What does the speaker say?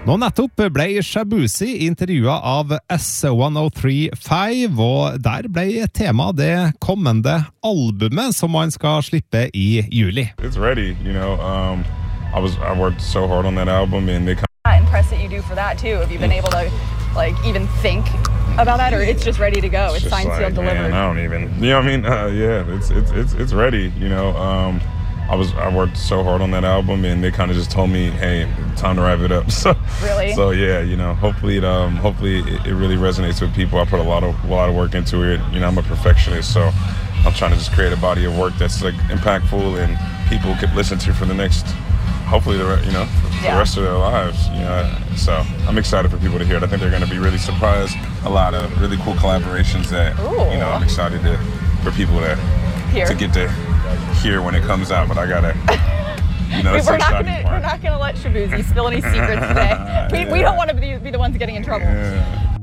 Nå nettopp ble Shaboozey intervjuet av S1035, og der ble tema det kommende albumet som man skal slippe i juli. It's ready, you know. I worked so hard on that album, and they impressed that you do for that too. Have you been able to like even think about that, or it's just ready to go? It's signed, sealed, delivered. Man, I don't even. You know what I mean? Yeah, it's ready. You know. I worked so hard on that album, and they kind of just told me, "Hey, time to wrap it up." So really, yeah, you know, hopefully it really resonates with people. I put a lot of work into it. You know, I'm a perfectionist, so I'm trying to just create a body of work that's like impactful and people could listen to for the next, hopefully, for the rest of their lives. You know, so I'm excited for people to hear it. I think they're going to be really surprised. A lot of really cool collaborations that I'm excited for people to get to hear when it comes out, but I gotta, we're not gonna let Shaboozey spill any secrets today. We don't want to be the ones getting in trouble. Yeah.